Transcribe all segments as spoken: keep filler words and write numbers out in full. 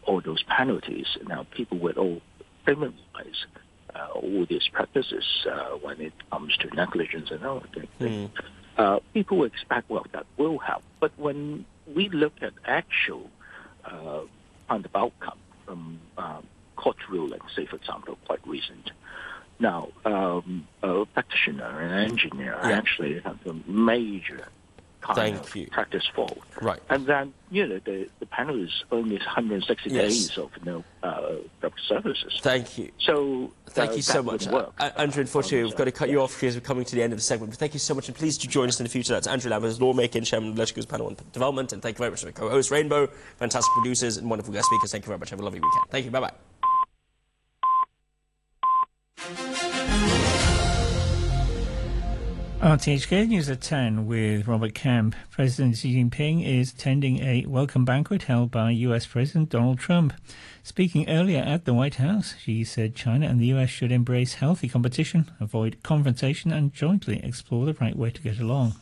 all those penalties. Now, people will all criminalize uh, all these practices uh, when it comes to negligence and other things. Mm. Uh, people will expect, well, that will help. But when we look at actual uh, kind of outcome from uh, court ruling, say, for example, quite recent, now, um, a practitioner, an engineer, yeah. actually have a major kind Thank of you. practice fault. Right. And then, you know, the, the panel is only one hundred sixty yes. days of, you know, uh, services. Thank you. So, thank uh, you so much. Work, uh, Andrew, unfortunately, we've got to cut yes. you off because we're coming to the end of the segment. But thank you so much, and please do join us in the future. That's Andrew Lambert, lawmaker and chairman of Legislative Panel on Development. And thank you very much to my co-host, Rainbow, fantastic producers and wonderful guest speakers. Thank you very much. Have a lovely weekend. Thank you. Bye-bye. R T H K News at ten with Robert Kemp. President Xi Jinping is attending a welcome banquet held by U S President Donald Trump. Speaking earlier at the White House, Xi said China and the U S should embrace healthy competition, avoid confrontation and jointly explore the right way to get along.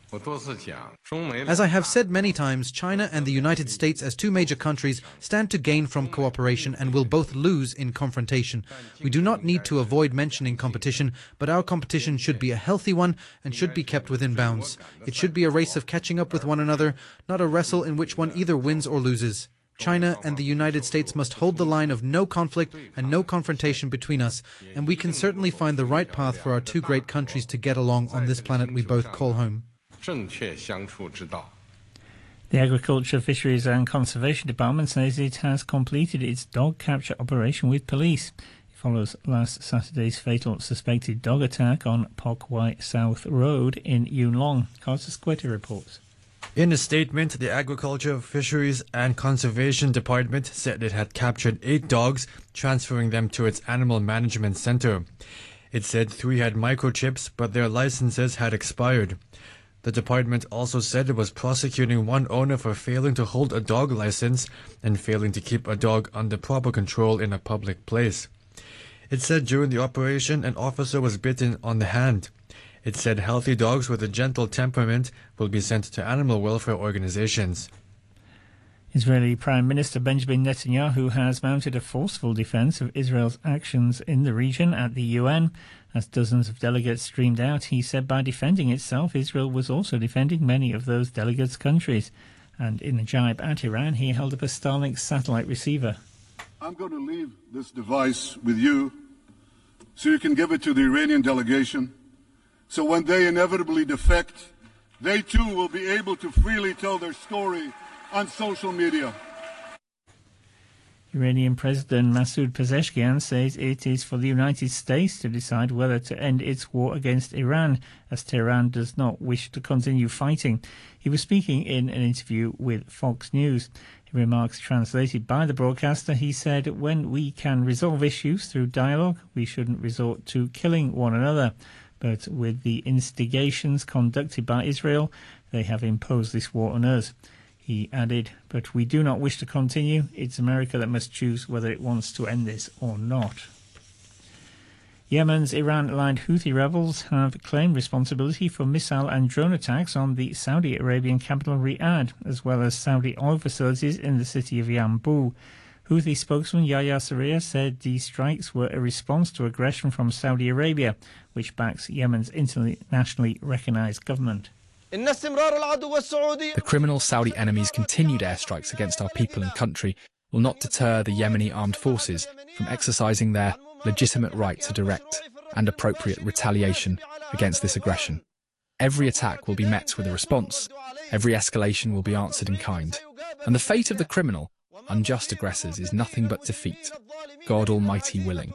As I have said many times, China and the United States as two major countries stand to gain from cooperation and will both lose in confrontation. We do not need to avoid mentioning competition, but our competition should be a healthy one and should be kept within bounds. It should be a race of catching up with one another, not a wrestle in which one either wins or loses. China and the United States must hold the line of no conflict and no confrontation between us, and we can certainly find the right path for our two great countries to get along on this planet we both call home. The Agriculture, Fisheries and Conservation Department says it has completed its dog capture operation with police. It follows last Saturday's fatal suspected dog attack on Pok Wai South Road in Yuen Long. Carter Squetti reports. In a statement, the Agriculture, Fisheries and Conservation Department said it had captured eight dogs, transferring them to its Animal Management Center. It said three had microchips, but their licenses had expired. The department also said it was prosecuting one owner for failing to hold a dog license and failing to keep a dog under proper control in a public place. It said during the operation an officer was bitten on the hand. It said healthy dogs with a gentle temperament will be sent to animal welfare organizations. Israeli Prime Minister Benjamin Netanyahu has mounted a forceful defense of Israel's actions in the region at the U N. As dozens of delegates streamed out, he said by defending itself, Israel was also defending many of those delegates' countries. And in a jibe at Iran, he held up a Starlink satellite receiver. I'm going to leave this device with you so you can give it to the Iranian delegation. So when they inevitably defect, they too will be able to freely tell their story on social media. Iranian President Masoud Pezeshkian says it is for the United States to decide whether to end its war against Iran, as Tehran does not wish to continue fighting. He was speaking in an interview with Fox News. In remarks translated by the broadcaster, he said, "When we can resolve issues through dialogue, we shouldn't resort to killing one another. But with the instigations conducted by Israel, they have imposed this war on us." He added, "But we do not wish to continue. It's America that must choose whether it wants to end this or not." Yemen's Iran-aligned Houthi rebels have claimed responsibility for missile and drone attacks on the Saudi Arabian capital Riyadh, as well as Saudi oil facilities in the city of Yanbu. Houthi spokesman Yahya Sarriya said these strikes were a response to aggression from Saudi Arabia, which backs Yemen's internationally recognized government. The criminal Saudi enemy's continued airstrikes against our people and country will not deter the Yemeni armed forces from exercising their legitimate right to direct and appropriate retaliation against this aggression. Every attack will be met with a response. Every escalation will be answered in kind. And the fate of the criminal, unjust aggressors is nothing but defeat, God Almighty willing.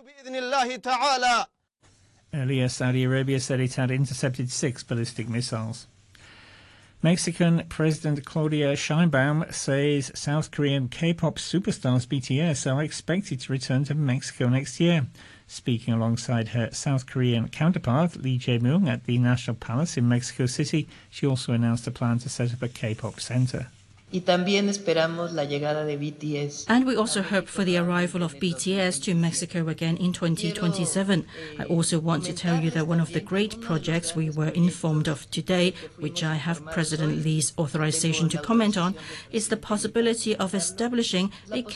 Earlier, Saudi Arabia said it had intercepted six ballistic missiles. Mexican President Claudia Sheinbaum says South Korean K-pop superstars B T S are expected to return to Mexico next year. Speaking alongside her South Korean counterpart, Lee Jae-myung, at the National Palace in Mexico City, she also announced a plan to set up a K-pop center. Y también esperamos la llegada de B T S. And we also hope for the arrival of B T S to Mexico again in twenty twenty-seven. I also want to tell you that one of the great projects we were informed of today, which I have President Lee's authorization to comment on, is the possibility of establishing a